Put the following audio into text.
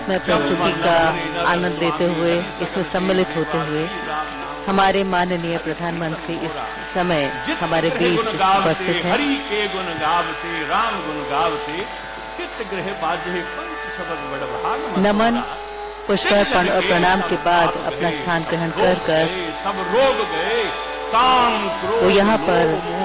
में प्रस्तुति का आनंद लेते हुए, इसमें सम्मिलित होते हुए हमारे माननीय प्रधानमंत्री इस समय हमारे बीच उपस्थित हैं। हरि के गुण गावते, राम गुण गावते, चित्त गृह बाजे पंच शब्द बड़ भाग। नमन, पुष्पार्पण और प्रणाम के बाद अपना स्थान ग्रहण कर सब रोग गए, काम क्रोध वो यहाँ पर